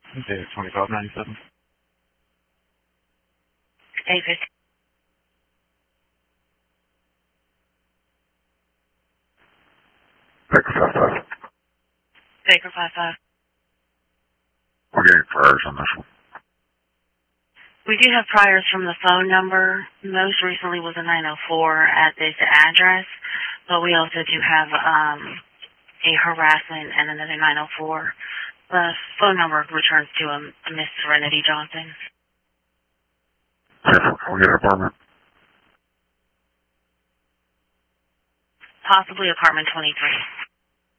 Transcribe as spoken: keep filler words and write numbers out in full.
Okay, twenty-five ninety-seven. eight fifty. Baker five five. Baker five five. We're getting priors on this one. We do have priors from the phone number. Most recently was a nine oh four at this address, but we also do have um, a harassment and another nine oh four. The phone number returns to a, a Miss Serenity Johnson. Careful, can we get an apartment? Possibly apartment twenty-three.